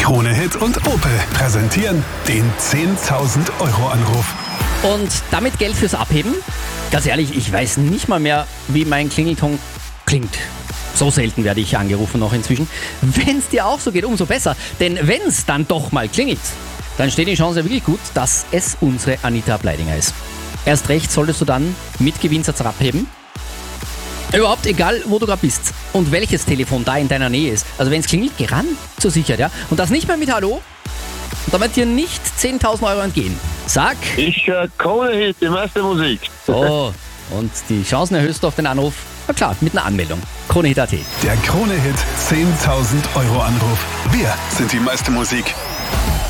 Krone Hit und Opel präsentieren den 10.000 Euro Anruf. Und damit Geld fürs Abheben? Ganz ehrlich, ich weiß nicht mal mehr, wie mein Klingelton klingt. So selten werde ich angerufen noch inzwischen. Wenn es dir auch so geht, umso besser. Denn wenn es dann doch mal klingelt, dann steht die Chance wirklich gut, dass es unsere Anita Bleidinger ist. Erst recht solltest du dann mit Gewinnsatz abheben. Überhaupt egal, wo du gerade bist und welches Telefon da in deiner Nähe ist. Also wenn es klingelt, geh ran zur Sicherheit, ja. Und das nicht mehr mit Hallo. Und damit dir nicht 10.000 Euro entgehen. Sag. Ich höre Krone Hit, die meiste Musik. So, und die Chancen erhöhst du auf den Anruf, na klar, mit einer Anmeldung. KroneHit.at. Der Krone Hit 10.000 Euro Anruf. Wir sind die meiste Musik.